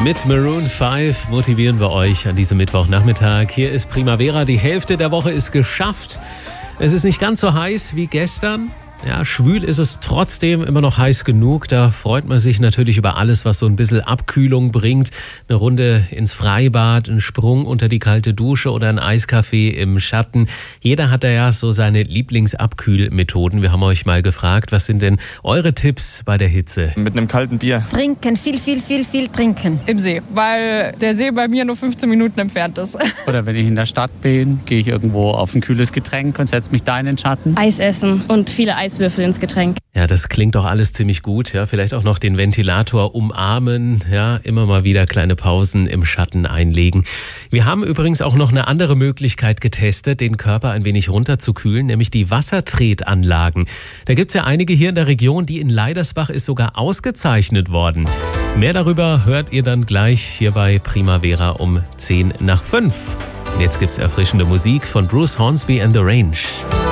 Mit Maroon 5 motivieren wir euch an diesem Mittwochnachmittag. Hier ist Primavera, die Hälfte der Woche ist geschafft. Es ist nicht ganz so heiß wie gestern. Ja, schwül ist es trotzdem immer noch heiß genug. Da freut man sich natürlich über alles, was so ein bisschen Abkühlung bringt. Eine Runde ins Freibad, ein Sprung unter die kalte Dusche oder ein Eiskaffee im Schatten. Jeder hat da ja so seine Lieblingsabkühlmethoden. Wir haben euch mal gefragt, was sind denn eure Tipps bei der Hitze? Mit einem kalten Bier. Trinken, viel trinken. Im See, weil der See bei mir nur 15 Minuten entfernt ist. Oder wenn ich in der Stadt bin, gehe ich irgendwo auf ein kühles Getränk und setze mich da in den Schatten. Eis essen und viele Eiswürfel ins Getränk. Ja, das klingt doch alles ziemlich gut. Ja, vielleicht auch noch den Ventilator umarmen. Ja, immer mal wieder kleine Pausen im Schatten einlegen. Wir haben übrigens auch noch eine andere Möglichkeit getestet, den Körper ein wenig runterzukühlen, nämlich die Wassertretanlagen. Da gibt's ja einige hier in der Region, die in Leidersbach ist sogar ausgezeichnet worden. Mehr darüber hört ihr dann gleich hier bei Primavera um 10 nach 5. Und jetzt gibt's erfrischende Musik von Bruce Hornsby and the Range.